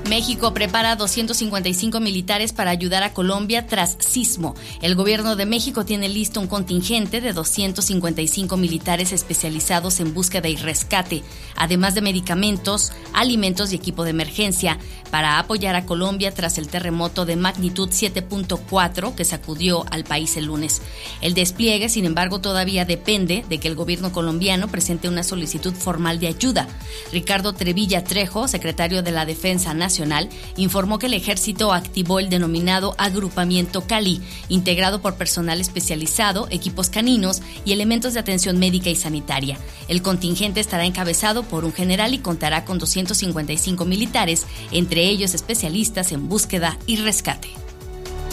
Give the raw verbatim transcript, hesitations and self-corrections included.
México prepara doscientos cincuenta y cinco militares para ayudar a Colombia tras sismo. El gobierno de México tiene listo un contingente de doscientos cincuenta y cinco militares especializados en búsqueda y rescate, además de medicamentos, alimentos y equipo de emergencia, para apoyar a Colombia tras el terremoto de magnitud siete punto cuatro que sacudió al país el lunes. El despliegue, sin embargo, todavía depende de que el gobierno colombiano presente una solicitud formal de ayuda. Ricardo Trevilla Trejo, secretario de la Defensa Nacional, informó que el ejército activó el denominado Agrupamiento Cali, integrado por personal especializado, equipos caninos y elementos de atención médica y sanitaria. El contingente estará encabezado por un general y contará con doscientos cincuenta y cinco militares, entre ellos especialistas en búsqueda y rescate.